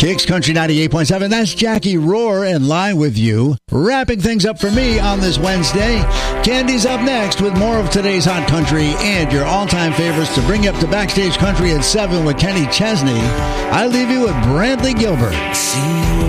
Kicks Country 98.7. That's Jackie Rohr in line with you. Wrapping things up for me on this Wednesday. Candy's up next with more of today's Hot Country and your all-time favorites to bring you up to Backstage Country at 7 with Kenny Chesney. I leave you with Brantley Gilbert. See you